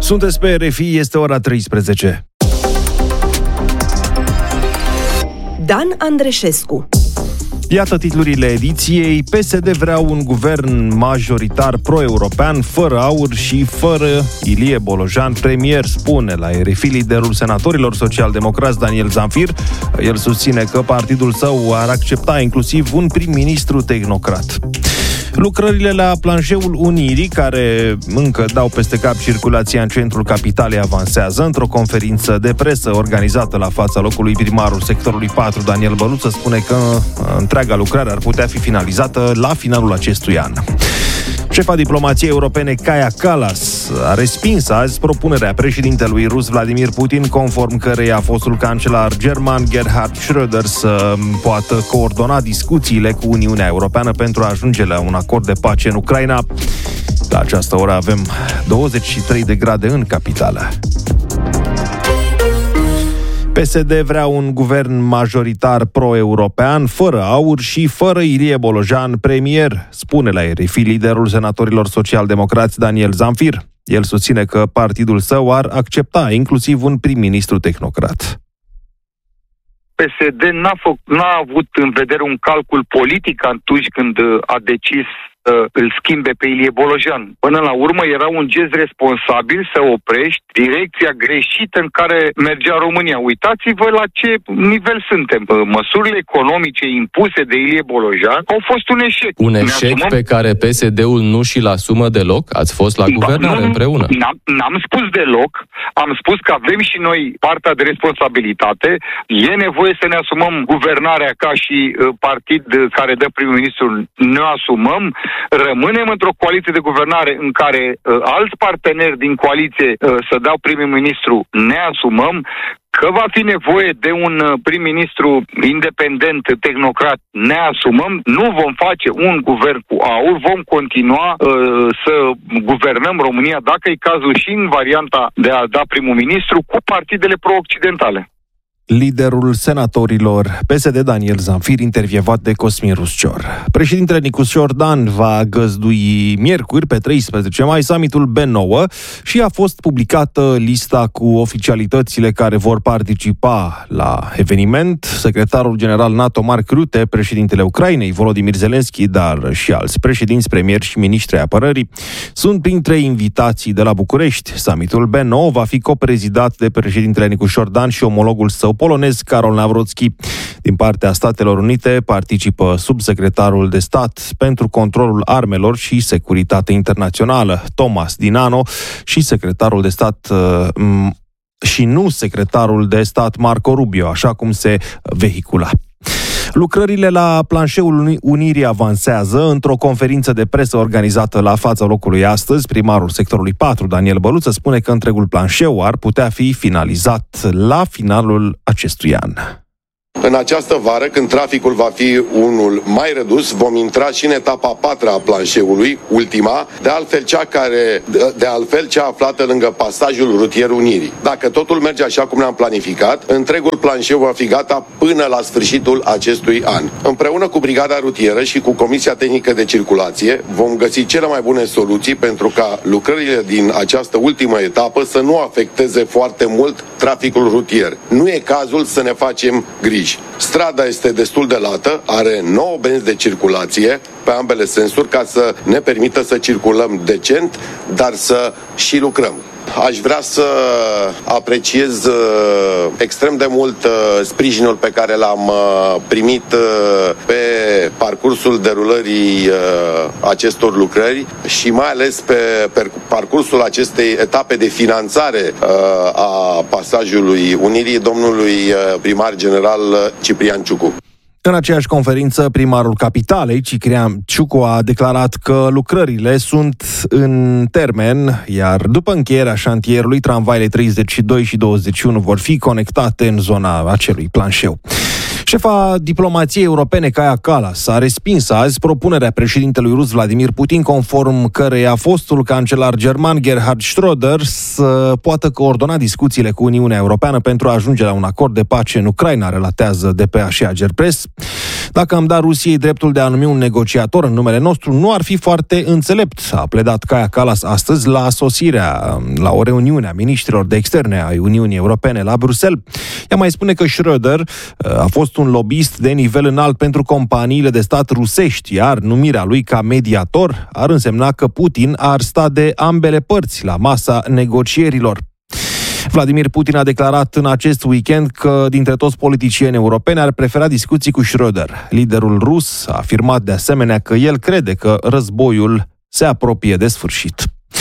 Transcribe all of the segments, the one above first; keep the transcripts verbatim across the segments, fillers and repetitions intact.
Sunteți pe R F I, este ora treisprezece. Dan Andreșescu. Iată titlurile ediției. P S D vrea un guvern majoritar pro-european, fără Aur și fără Ilie Bolojan premier, spune la R F I liderul senatorilor social-democrați Daniel Zamfir. El susține că partidul său ar accepta inclusiv un prim-ministru tehnocrat. Lucrările la planșeul Unirii, care încă dau peste cap circulația în centrul capitalei, avansează. Într-o conferință de presă organizată la fața locului, primarul sectorului patru, Daniel Băluță, spune că întreaga lucrare ar putea fi finalizată la finalul acestui an. Șefa diplomației europene Kaja Kallas a respins azi propunerea președintelui rus Vladimir Putin, conform căreia fostul cancelar german Gerhard Schröder să poată coordona discuțiile cu Uniunea Europeană pentru a ajunge la un acord de pace în Ucraina. La această oră avem douăzeci și trei de grade în capitală. P S D vrea un guvern majoritar pro-european, fără Aur și fără Ilie Bolojan premier, spune la R F I liderul senatorilor social-democrați Daniel Zamfir. El susține că partidul său ar accepta inclusiv un prim-ministru tehnocrat. P S D n-a, fă- n-a avut în vedere un calcul politic atunci când a decis să îl schimbe pe Ilie Bolojan. Până la urmă era un gest responsabil să oprești direcția greșită în care mergea România. Uitați-vă la ce nivel suntem. Măsurile economice impuse de Ilie Bolojan au fost un eșec. Un eșec asumăm... pe care P S D-ul nu și-l asumă deloc? Ați fost la guvernare nu, împreună. N-am, n-am spus deloc. Am spus că avem și noi partea de responsabilitate. E nevoie să ne asumăm guvernarea ca și uh, partid care dă prim-ministru. Ne asumăm. Rămânem într-o coaliție de guvernare în care uh, alți parteneri din coaliție uh, să dau prim-ministru, ne asumăm. Că va fi nevoie de un uh, prim-ministru independent, tehnocrat, ne asumăm. Nu vom face un guvern cu Aur, vom continua uh, să guvernăm România, dacă e cazul, și în varianta de a da primul ministru, cu partidele pro-occidentale. Liderul senatorilor P S D Daniel Zamfir, intervievat de Cosmin Ruscior. Președintele Nicușor Dan va găzdui miercuri, pe treisprezece mai, summitul B nouă și a fost publicată lista cu oficialitățile care vor participa la eveniment. Secretarul general NATO Mark Rutte, președintele Ucrainei Volodymyr Zelensky, dar și alți președinți, premieri și miniștri ai apărării sunt printre invitații de la București. Summitul B nouă va fi coprezidat de președintele Nicușor Dan și omologul său polonez Karol Nawrocki. Din partea Statelor Unite participă subsecretarul de stat pentru controlul armelor și securitate internațională Thomas Dinano și secretarul de stat m- și nu secretarul de stat Marco Rubio, așa cum se vehicula. Lucrările la planșeul Unirii avansează. Într-o conferință de presă organizată la fața locului astăzi, primarul sectorului patru, Daniel Băluță, spune că întregul planșeu ar putea fi finalizat la finalul acestui an. În această vară, când traficul va fi unul mai redus, vom intra și în etapa a patra a planșeului, ultima, de altfel cea, care, de altfel cea aflată lângă pasajul rutier Unirii. Dacă totul merge așa cum ne-am planificat, întregul planșeu va fi gata până la sfârșitul acestui an. Împreună cu Brigada Rutieră și cu Comisia Tehnică de Circulație, vom găsi cele mai bune soluții pentru ca lucrările din această ultimă etapă să nu afecteze foarte mult traficul rutier. Nu e cazul să ne facem griji. Strada este destul de lată, are nouă benzi de circulație pe ambele sensuri ca să ne permită să circulăm decent, dar să și lucrăm. Aș vrea să apreciez uh, extrem de mult uh, sprijinul pe care l-am uh, primit uh, pe parcursul derulării uh, acestor lucrări și mai ales pe, pe parcursul acestei etape de finanțare uh, a pasajului Unirii domnului uh, primar general Ciprian Ciucu. În aceeași conferință, primarul capitalei, Ciprian Ciucu, a declarat că lucrările sunt în termen, iar după încheierea șantierului, tramvaile treizeci și doi și douăzeci și unu vor fi conectate în zona acelui planșeu. Șefa diplomației europene Kaja Kallas a respins azi propunerea președintelui rus Vladimir Putin, conform căreia fostul cancelar german Gerhard Schröder să poată coordona discuțiile cu Uniunea Europeană pentru a ajunge la un acord de pace în Ucraina, relatează D P A și Agerpres. Dacă am dat Rusiei dreptul de a numi un negociator în numele nostru, nu ar fi foarte înțelept, a pledat Kaja Kallas astăzi la sosirea la o reuniune a miniștrilor de externe ai Uniunii Europene la Bruxelles. Ea mai spune că Schröder a fost un lobbyist de nivel înalt pentru companiile de stat rusești, iar numirea lui ca mediator ar însemna că Putin ar sta de ambele părți la masa negocierilor. Vladimir Putin a declarat în acest weekend că dintre toți politicieni europeni ar prefera discuții cu Schröder. Liderul rus a afirmat de asemenea că el crede că războiul se apropie de sfârșit.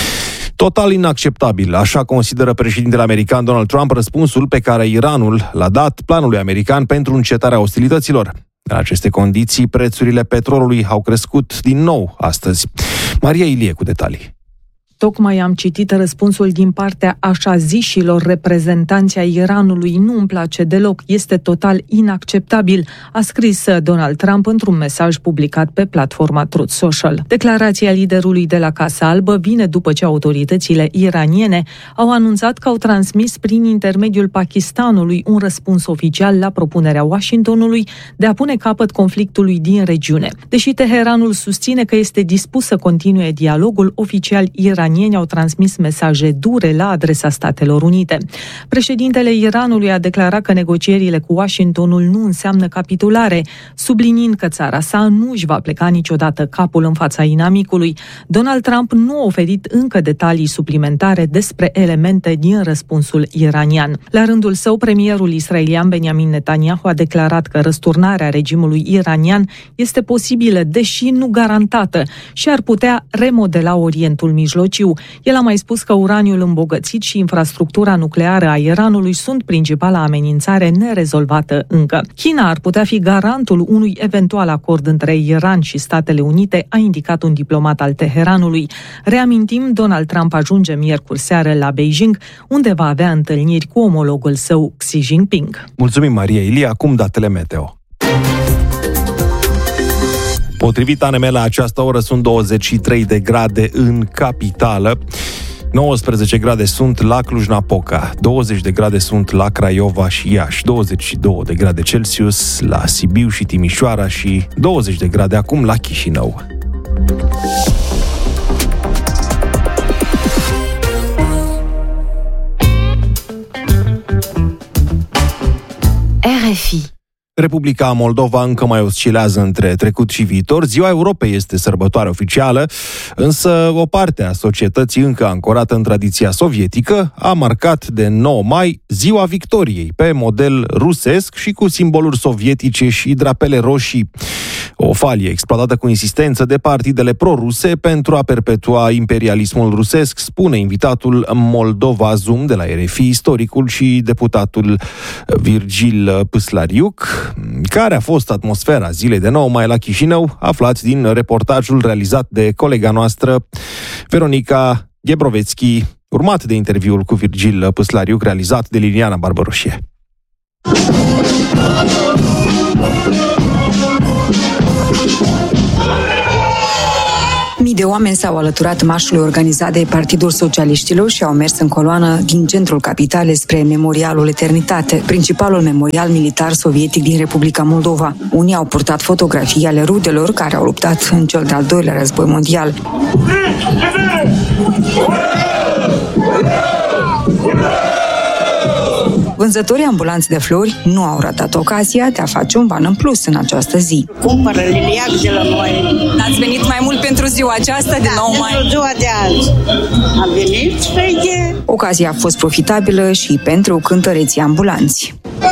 Total inacceptabil, așa consideră președintele american Donald Trump răspunsul pe care Iranul l-a dat planului american pentru încetarea ostilităților. În aceste condiții, prețurile petrolului au crescut din nou astăzi. Maria Ilie cu detalii. Tocmai am citit răspunsul din partea așa zișilor reprezentanți ai Iranului. Nu îmi place deloc, este total inacceptabil, a scris Donald Trump într-un mesaj publicat pe platforma Truth Social. Declarația liderului de la Casa Albă vine după ce autoritățile iraniene au anunțat că au transmis prin intermediul Pakistanului un răspuns oficial la propunerea Washingtonului de a pune capăt conflictului din regiune. Deși Teheranul susține că este dispus să continue dialogul, oficial iranian Iranieni au transmis mesaje dure la adresa Statelor Unite. Președintele Iranului a declarat că negocierile cu Washingtonul nu înseamnă capitulare, subliniind că țara sa nu își va pleca niciodată capul în fața inamicului. Donald Trump nu a oferit încă detalii suplimentare despre elemente din răspunsul iranian. La rândul său, premierul israelian Benjamin Netanyahu a declarat că răsturnarea regimului iranian este posibilă, deși nu garantată, și ar putea remodela Orientul Mijlociu. El a mai spus că uraniul îmbogățit și infrastructura nucleară a Iranului sunt principala amenințare nerezolvată încă. China ar putea fi garantul unui eventual acord între Iran și Statele Unite, a indicat un diplomat al Teheranului. Reamintim, Donald Trump ajunge miercuri seară la Beijing, unde va avea întâlniri cu omologul său Xi Jinping. Mulțumim, Maria Ilie. Acum datele meteo. Potrivit A N M, la această oră sunt douăzeci și trei de grade în capitală, nouăsprezece grade sunt la Cluj-Napoca, douăzeci de grade sunt la Craiova și Iași, douăzeci și două de grade Celsius la Sibiu și Timișoara și douăzeci de grade acum la Chișinău. R F I. Republica Moldova încă mai oscilează între trecut și viitor. Ziua Europei este sărbătoare oficială, însă o parte a societății încă ancorată în tradiția sovietică a marcat de nouă mai Ziua Victoriei, pe model rusesc și cu simboluri sovietice și drapele roșii. O falie exploatată cu insistență de partidele pro-ruse pentru a perpetua imperialismul rusesc, spune invitatul Moldova Zoom de la R F I, istoricul și deputatul Virgil Păslariuc. Care a fost atmosfera zilei de nouă mai la Chișinău? Aflați din reportajul realizat de colega noastră Veronica Ghebrovețchi, urmat de interviul cu Virgil Păslariuc realizat de Liliana Barbăroșie. Mii de oameni s-au alăturat marșului organizat de Partidul Socialiștilor și au mers în coloană din centrul capitalei spre Memorialul Eternitate, principalul memorial militar sovietic din Republica Moldova. Unii au purtat fotografii ale rudelor care au luptat în cel de-al doilea război mondial. Vânzătorii ambulanți de flori nu au ratat ocazia de a face un ban în plus în această zi. Cumpără liliac de la noi. Ați venit mai mult pentru ziua aceasta de nouă mai? Pentru ziua de azi. Am venit și e... Ocazia a fost profitabilă și pentru cântăreții ambulanți.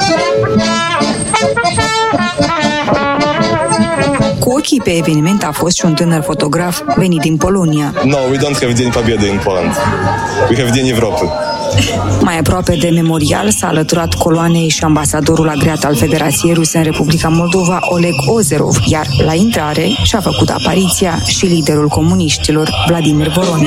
Cu ochii pe eveniment a fost și un tânăr fotograf venit din Polonia. No, we don't have Dень Победы in Poland. We have Dень Европы. Mai aproape de memorial s-a alăturat coloanei și ambasadorul agreat al Federației Ruse în Republica Moldova, Oleg Ozerov, iar la intrare și-a făcut apariția și liderul comuniștilor, Vladimir Voronin.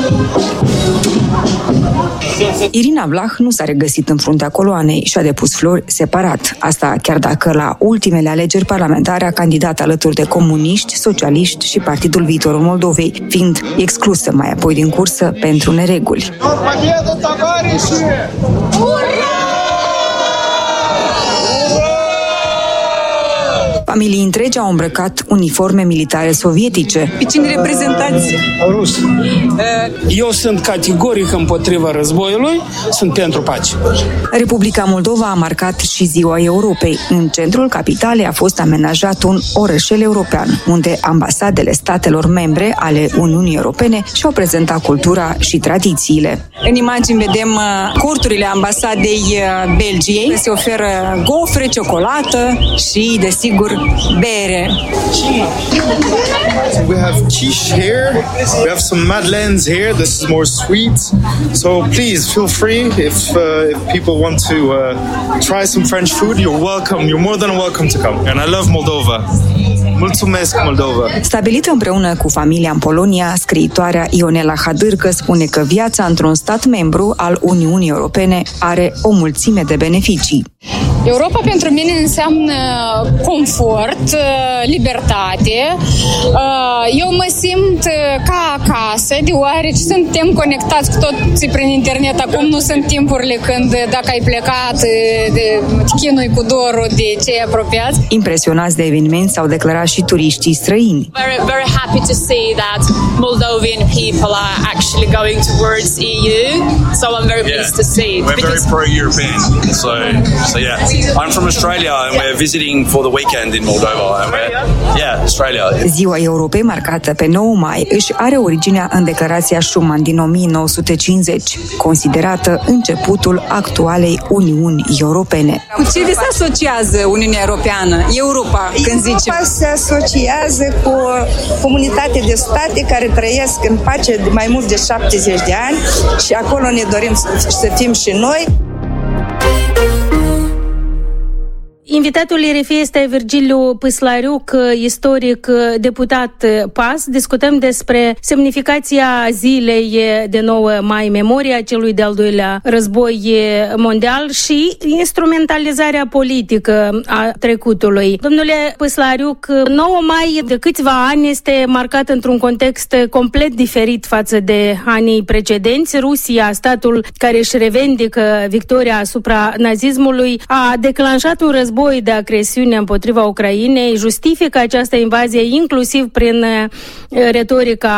Irina Vlah nu s-a regăsit în fruntea coloanei și a depus flori separat. Asta chiar dacă la ultimele alegeri parlamentare a candidat alături de comuniști, socialiști și Partidul Viitorul Moldovei, fiind exclusă mai apoi din cursă pentru nereguli. Familii întregi au îmbrăcat uniforme militare sovietice. Pe cine reprezentați? Rus. Eu sunt categoric împotriva războiului, sunt pentru pace. Republica Moldova a marcat și Ziua Europei. În centrul capitalei a fost amenajat un orășel european, unde ambasadele statelor membre ale Uniunii Europene și-au prezentat cultura și tradițiile. În imagini vedem corturile ambasadei Belgiei. Se oferă gofre, ciocolată și, desigur, bere. We have quiche here. We have some madeleines here. This is more sweet. So please feel free if, uh, if people want to uh, try some French food, you're welcome. You're more than welcome to come. And I love Moldova. Mulțumesc, Moldova! Stabilită împreună cu familia în Polonia, scriitoarea Ionela Hadârcă spune că viața într-un stat membru al Uniunii Europene are o mulțime de beneficii. Europa pentru mine înseamnă confort, libertate. Eu mă simt ca acasă, deoarece suntem conectați cu toți prin internet. Acum nu sunt timpurile când, dacă ai plecat, te chinui cu dorul de cei apropiați. Impresionați de eveniment s-au declarat și turiștii străini. Very, very happy to see that Moldovan people are actually going towards E U. So I'm very yeah. pleased to see it. We're because... very pro-European. So, so yeah. I'm from Australia and we're visiting for the weekend in Moldova. And we're, yeah, Australia. Ziua Europei, marcată pe nouă mai, își are originea în declarația Schuman din o mie nouă sute cincizeci, considerată începutul actualei Uniuni Europene. Cu ce vi se asociază Uniunea Europeană, Europa, când zice? Europa se asociază cu o comunitate de state care trăiesc în pace de mai mult de șaptezeci de ani și acolo ne dorim să fim și noi. Invitatul R F I este Virgiliu Păslariuc, istoric, deputat P A S. Discutăm despre semnificația zilei de nouă mai, memoria celui de-al doilea război mondial și instrumentalizarea politică a trecutului. Domnule Păslariuc, nouă mai de câțiva ani este marcat într-un context complet diferit față de anii precedenți. Rusia, statul care își revendică victoria asupra nazismului, a declanșat un război de agresiune împotriva Ucrainei, justifică această invazie inclusiv prin retorica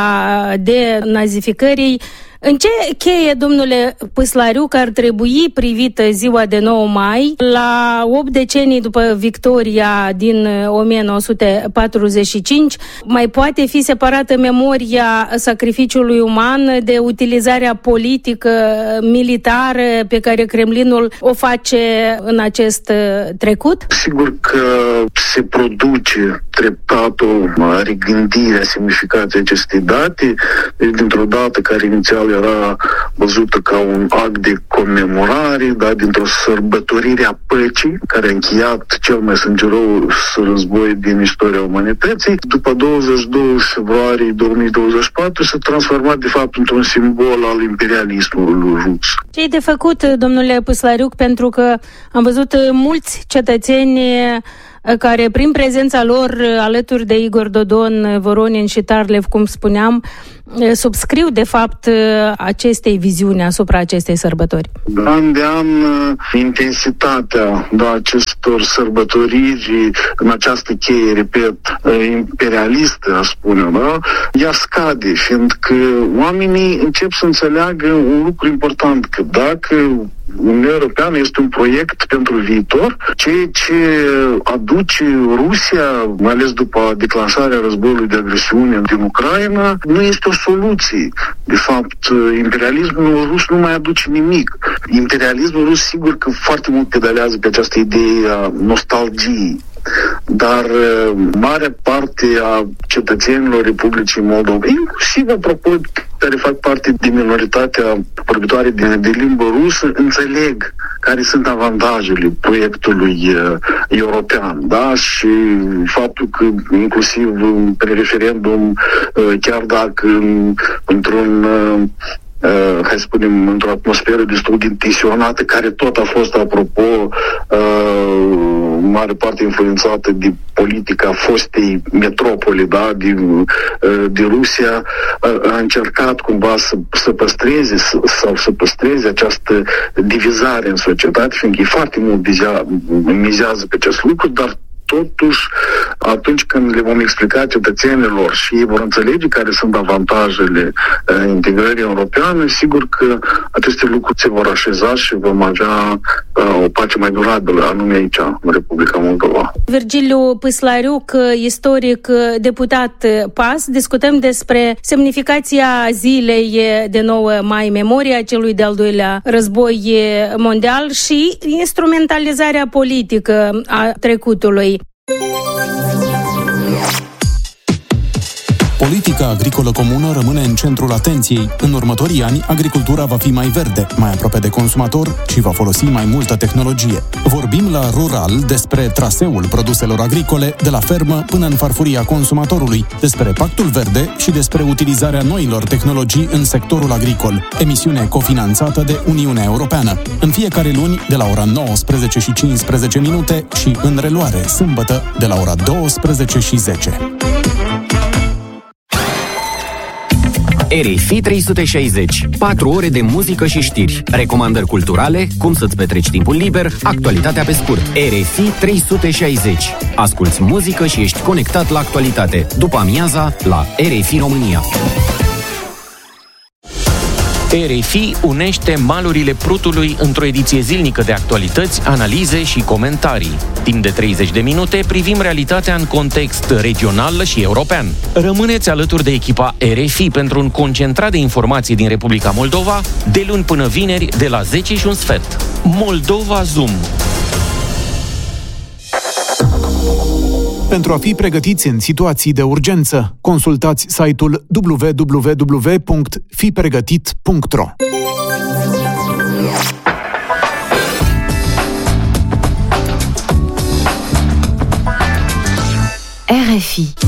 de nazificării. În ce cheie, domnule Păslariuc, ar trebui privită ziua de nouă mai, la opt decenii după victoria din o mie nouă sute patruzeci și cinci, mai poate fi separată memoria sacrificiului uman de utilizarea politică, militară pe care Kremlinul o face în acest trecut? Sigur că se produce treptat o regândire a semnificației acestei date, deci dintr-o dată care inițial era văzută ca un act de comemorare, da, dintr-o sărbătorire a păcii, care a încheiat cel mai sângeros război din istoria umanității. După douăzeci și doi februarie două mii douăzeci și patru s-a transformat de fapt într-un simbol al imperialismului rus. Ce e de făcut, domnule Păslariuc, pentru că am văzut mulți cetățeni care, prin prezența lor alături de Igor Dodon, Voronin și Tarlev, cum spuneam, subscriu de fapt acestei viziuni asupra acestei sărbători? An de an, intensitatea da, acestor sărbătoriri în această cheie, repet, imperialistă, aș spune, da, ea scade, fiindcă oamenii încep să înțeleagă un lucru important, că dacă Uniunea Europeană este un proiect pentru viitor, ceea ce aduce Rusia, mai ales după declanșarea războiului de agresiune din Ucraina, nu este o soluție. De fapt, imperialismul rus nu mai aduce nimic. Imperialismul rus, sigur că foarte mult pedalează pe această idee a nostalgiei. Dar mare parte a cetățenilor Republicii Moldova, inclusiv apropo care fac parte din minoritatea vorbitoare de, de limbă rusă, înțeleg care sunt avantajele proiectului uh, european, da? Și faptul că inclusiv prin referendum, uh, chiar dacă uh, într-un uh, Uh, hai să spunem, într-o atmosferă destul de tensionată, care tot a fost, apropo, uh, mare parte influențată de politica fostei metropole, da, din, uh, de Rusia, uh, a încercat cumva să, să păstreze să, sau să păstreze această divizare în societate, fiindcă e foarte mult mizează pe acest lucru, dar totuși, atunci când le vom explica cetățenilor și ei vor înțelege care sunt avantajele uh, integrării europene, sigur că aceste lucruri se vor așeza și vom avea uh, o pace mai durabilă, anume aici, în Republica Moldova. Virgiliu Păslariuc, istoric, deputat P A S, discutăm despre semnificația zilei de nouă mai, memoria celui de-al doilea război mondial și instrumentalizarea politică a trecutului. Politica agricolă comună rămâne în centrul atenției. În următorii ani, agricultura va fi mai verde, mai aproape de consumator și va folosi mai multă tehnologie. Vorbim la Rural despre traseul produselor agricole, de la fermă până în farfuria consumatorului, despre Pactul Verde și despre utilizarea noilor tehnologii în sectorul agricol. Emisiune cofinanțată de Uniunea Europeană. În fiecare luni, de la ora nouăsprezece și cincisprezece minute și în reluare, sâmbătă, de la ora douăsprezece și zece. R F I trei sute șaizeci. patru ore de muzică și știri, recomandări culturale, cum să-ți petreci timpul liber, actualitatea pe scurt. R F I trei sute șaizeci. Asculți muzică și ești conectat la actualitate. După amiaza, la R F I România. R F I unește malurile Prutului într-o ediție zilnică de actualități, analize și comentarii. Timp de treizeci de minute privim realitatea în context regional și european. Rămâneți alături de echipa R F I pentru un concentrat de informații din Republica Moldova, de luni până vineri, de la zece și un sfert. Moldova Zoom. Pentru a fi pregătiți în situații de urgență, consultați site-ul w w w punct fi pregătit punct r o. R F I